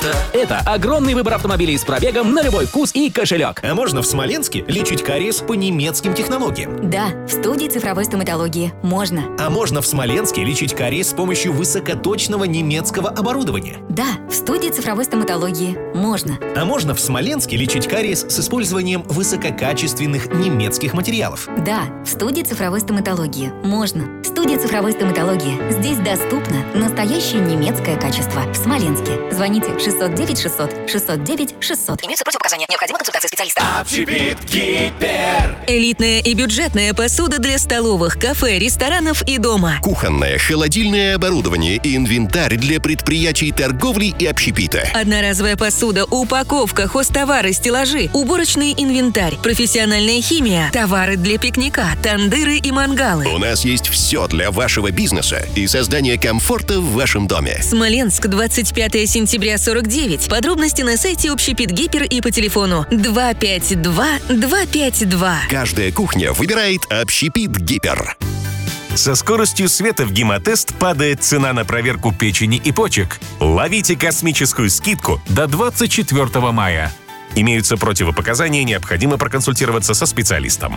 Это огромный выбор автомобилей с пробегом на любой вкус и кошелек. А можно в Смоленске лечить кариес по немецким технологиям? Да, в студии цифровой стоматологии можно. А можно в Смоленске лечить кариес с помощью высокоточного немецкого оборудования? Да, в студии цифровой стоматологии можно. А можно в Смоленске лечить кариес с использованием высококачественных немецких материалов? Да, в студии цифровой стоматологии можно. Студия цифровой стоматологии. Здесь доступно настоящее немецкое качество. В Смоленске. Звоните 609 600 609 600. Имеются противопоказания. Необходима консультация специалиста. Общепит Гипер. Элитная и бюджетная посуда для столовых, кафе, ресторанов и дома. Кухонное, холодильное оборудование и инвентарь для предприятий торговли и общепита. Одноразовая посуда, упаковка, хозтовары, стеллажи, уборочный инвентарь, профессиональная химия, товары для пикника, тандыры и мангалы. У нас есть все для вашего бизнеса и создания комфорта в вашем доме. Смоленск, 25 сентября 49. Подробности на сайте Общепит Гипер и по телефону 252 252. Каждая кухня выбирает Общепит Гипер. Со скоростью света в Гемотест падает цена на проверку печени и почек. Ловите космическую скидку до 24 мая. Имеются противопоказания, необходимо проконсультироваться со специалистом.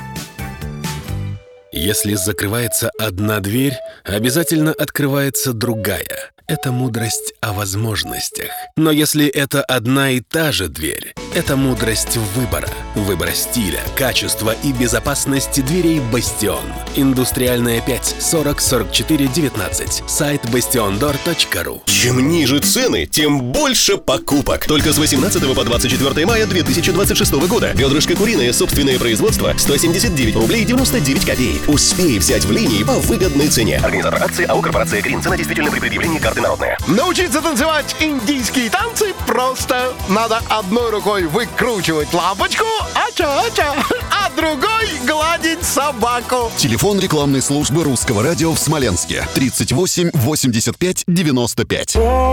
Если закрывается одна дверь, обязательно открывается другая. Это мудрость о возможностях. Но если это одна и та же дверь, это мудрость выбора. Выбора стиля, качества и безопасности дверей «Бастион». Индустриальная 5, 40 44 19. Сайт bastiondoor.ru. Чем ниже цены, тем больше покупок. Только с 18 по 24 мая 2026 года. Бедрышко куриное, собственное производство, 179 рублей 99 копеек. Успей взять в линии по выгодной цене. Организатор акции АО «Корпорация Грин». Цена действительно при предъявлении карты народная. Научиться танцевать индийские танцы просто. Надо одной рукой выкручивать лампочку, ача-ача, а другой гладить собаку. Телефон рекламной службы Русского радио в Смоленске 38 85 95.